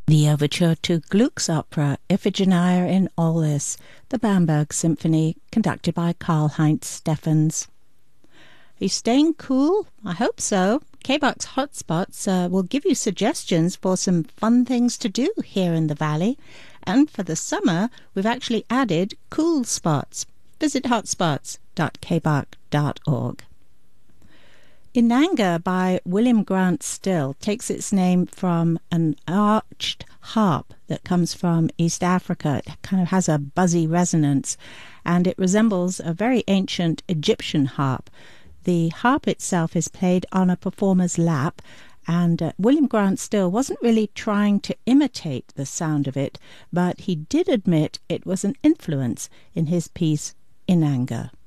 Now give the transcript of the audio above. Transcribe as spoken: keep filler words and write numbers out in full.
The overture to Gluck's opera Iphigenia in Aulis, the Bamberg Symphony, conducted by Karl-Heinz Steffens. Are you staying cool? I hope so. K-Box Hotspots uh, will give you suggestions for some fun things to do here in the Valley. And for the summer, we've actually added cool spots. Visit hotspots dot k b o c dot org. Inanga by William Grant Still takes its name from an arched harp that comes from East Africa. It kind of has a buzzy resonance, and it resembles a very ancient Egyptian harp. The harp itself is played on a performer's lap, and uh, William Grant Still wasn't really trying to imitate the sound of it, but he did admit it was an influence in his piece Inanga.